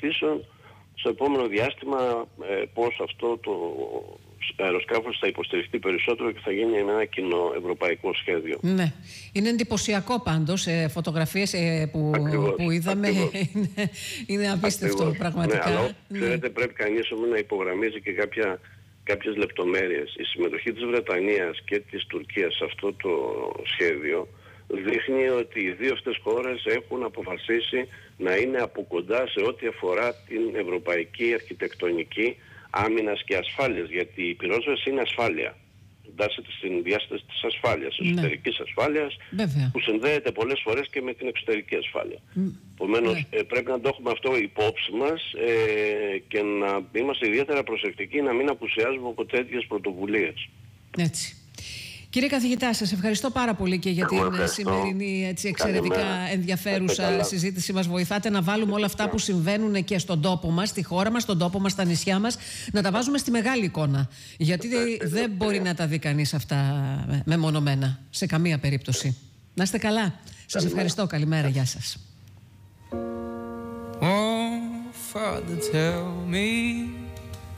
συζητήσεων στο επόμενο διάστημα πώς αυτό το αεροσκάφος θα υποστηριχτεί περισσότερο και θα γίνει με ένα κοινό ευρωπαϊκό σχέδιο. Ναι. Είναι εντυπωσιακό πάντως, φωτογραφίες που είδαμε. Είναι απίστευτο. Ακριβώς. Πραγματικά. Ναι, αλλά ξέρετε, πρέπει κανείς όμως να υπογραμμίζει και κάποιες λεπτομέρειες. Η συμμετοχή της Βρετανίας και της Τουρκίας σε αυτό το σχέδιο δείχνει ότι οι δύο αυτές χώρες έχουν αποφασίσει να είναι από κοντά σε ό,τι αφορά την ευρωπαϊκή αρχιτεκτονική άμυνας και ασφάλειας, γιατί η πυρόσβεση είναι ασφάλεια. Εντάσσεται στην διάσταση της ασφάλειας, της εσωτερικής ασφάλειας, που συνδέεται πολλές φορές και με την εξωτερική ασφάλεια. Επομένως, πρέπει να το έχουμε αυτό υπόψη μας και να είμαστε ιδιαίτερα προσεκτικοί να μην απουσιάζουμε από τέτοιες πρωτοβουλίες. Έτσι. Κύριε καθηγητά, σας ευχαριστώ πάρα πολύ και για την σημερινή εξαιρετικά ενδιαφέρουσα συζήτηση. Μας βοηθάτε να βάλουμε όλα αυτά που συμβαίνουν και στον τόπο μας, στη χώρα μας, στον τόπο μας, στα νησιά μας, να τα βάζουμε στη μεγάλη εικόνα. Γιατί δεν μπορεί να τα δει κανείς αυτά μεμονωμένα, σε καμία περίπτωση. Να είστε καλά. Σας ευχαριστώ. Καλημέρα. Γεια σας.